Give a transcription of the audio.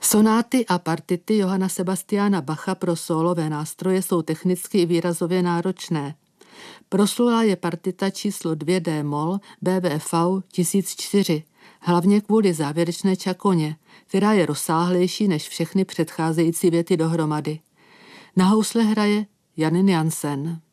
Sonáty a partity Johanna Sebastiana Bacha pro sólové nástroje jsou technicky i výrazově náročné. Proslulá je partita číslo 2 d-moll BWV 1004, hlavně kvůli závěrečné čakoně, která je rozsáhlejší než všechny předcházející věty dohromady. Na housle hraje Janne Jansen.